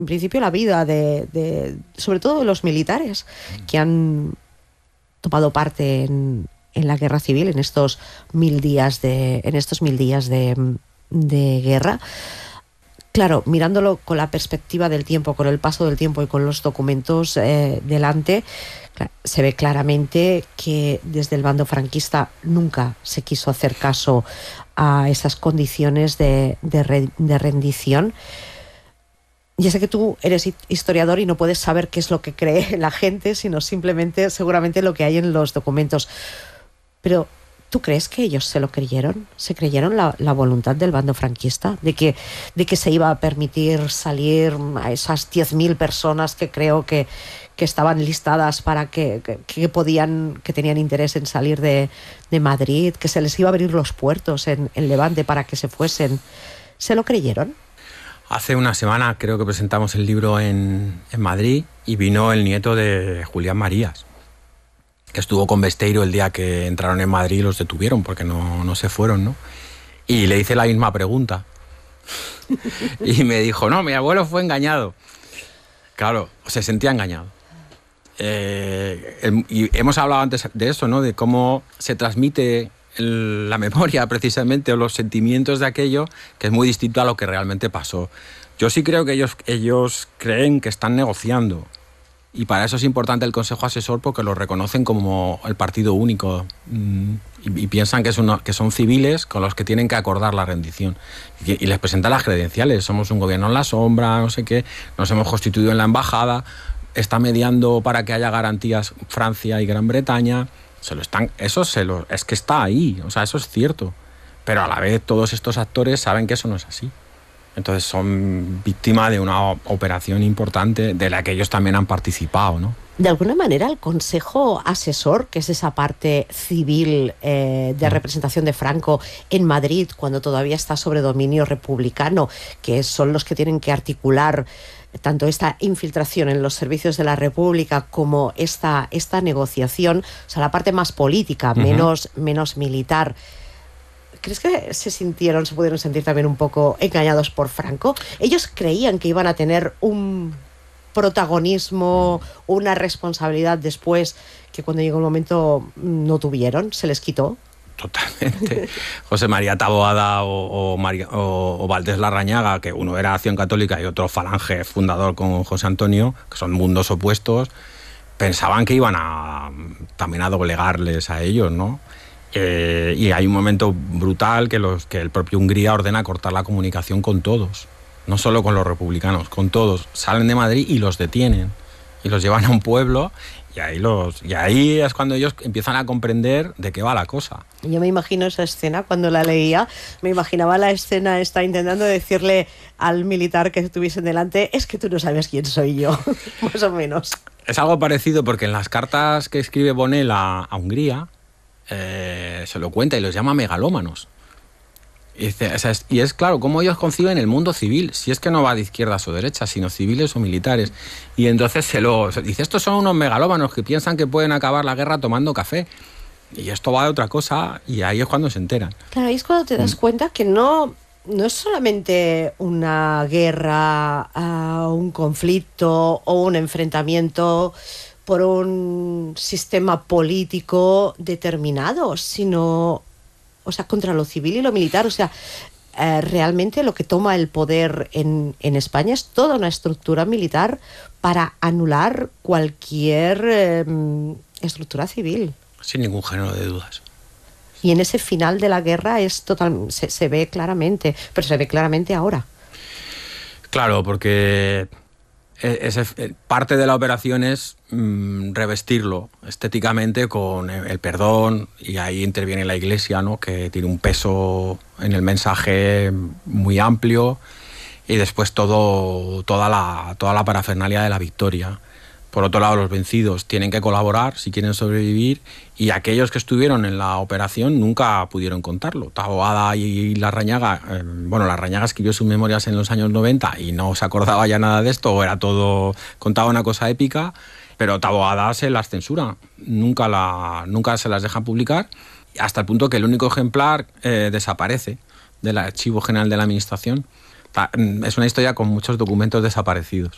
en principio, la vida sobre todo de los militares que han tomado parte en la guerra civil, en estos 1000 días de guerra. Claro, mirándolo con la perspectiva del tiempo, con el paso del tiempo y con los documentos delante, se ve claramente que desde el bando franquista nunca se quiso hacer caso a esas condiciones de rendición. Ya sé que tú eres historiador y no puedes saber qué es lo que cree la gente, sino simplemente, seguramente, lo que hay en los documentos. Pero ¿tú crees que ellos se lo creyeron? ¿Se creyeron la voluntad del bando franquista de que se iba a permitir salir a esas 10.000 personas que creo que estaban listadas para que tenían interés en salir de Madrid, que se les iba a abrir los puertos en Levante para que se fuesen? ¿Se lo creyeron? Hace una semana creo que presentamos el libro en Madrid y vino el nieto de Julián Marías, que estuvo con Besteiro el día que entraron en Madrid y los detuvieron porque no se fueron, ¿no? Y le hice la misma pregunta. Y me dijo, no, mi abuelo fue engañado. Claro, se sentía engañado. Y hemos hablado antes de eso, ¿no? De cómo se transmite la memoria, precisamente, o los sentimientos de aquello, que es muy distinto a lo que realmente pasó. Yo sí creo que ellos creen que están negociando. Y para eso es importante el Consejo Asesor, porque lo reconocen como el partido único y piensan que son civiles con los que tienen que acordar la rendición. Y les presentan las credenciales. Somos un gobierno en la sombra, no sé qué, nos hemos constituido en la embajada, está mediando para que haya garantías Francia y Gran Bretaña. Es que está ahí, o sea, eso es cierto. Pero a la vez todos estos actores saben que eso no es así. Entonces son víctimas de una operación importante de la que ellos también han participado, ¿no? De alguna manera, el Consejo Asesor, que es esa parte civil de representación de Franco en Madrid, cuando todavía está sobre dominio republicano, que son los que tienen que articular tanto esta infiltración en los servicios de la República como esta negociación, o sea, la parte más política, menos militar. ¿Crees que se pudieron sentir también un poco engañados por Franco? Ellos creían que iban a tener un protagonismo, una responsabilidad después, que cuando llegó el momento no tuvieron, se les quitó. Totalmente. José María Taboada o Valdés Larrañaga, que uno era Acción Católica y otro Falange, fundador con José Antonio, que son mundos opuestos, pensaban que iban también a doblegarles a ellos, ¿no? Y hay un momento brutal que el propio Hungría ordena cortar la comunicación con todos, no solo con los republicanos, con todos. Salen de Madrid y los detienen y los llevan a un pueblo y ahí es cuando ellos empiezan a comprender de qué va la cosa. Yo me imagino esa escena cuando la leía, me imaginaba la escena esta intentando decirle al militar que estuviesen delante, es que tú no sabes quién soy yo, más o menos. Es algo parecido porque en las cartas que escribe Bonnell a Hungría, se lo cuenta y los llama megalómanos. Y es claro, cómo ellos conciben el mundo civil, si es que no va de izquierdas o derechas, sino civiles o militares. Y entonces dice, estos son unos megalómanos que piensan que pueden acabar la guerra tomando café. Y esto va de otra cosa, y ahí es cuando se enteran. Claro, ahí es cuando te das cuenta que no es solamente una guerra, un conflicto o un enfrentamiento por un sistema político determinado, sino, o sea, contra lo civil y lo militar. O sea, realmente lo que toma el poder en España es toda una estructura militar para anular cualquier estructura civil. Sin ningún género de dudas. Y en ese final de la guerra se ve claramente, pero se ve claramente ahora. Claro, porque parte de la operación es revestirlo estéticamente con el perdón, y ahí interviene la Iglesia, ¿no? Que tiene un peso en el mensaje muy amplio, y después toda la parafernalia de la victoria. Por otro lado, los vencidos tienen que colaborar si quieren sobrevivir, y aquellos que estuvieron en la operación nunca pudieron contarlo. Taboada y Larrañaga, Larrañaga escribió sus memorias en los años 90 y no se acordaba ya nada de esto, era todo, contaba una cosa épica, pero Taboada se las censura, nunca se las deja publicar, hasta el punto que el único ejemplar desaparece del Archivo General de la Administración. Es una historia con muchos documentos desaparecidos.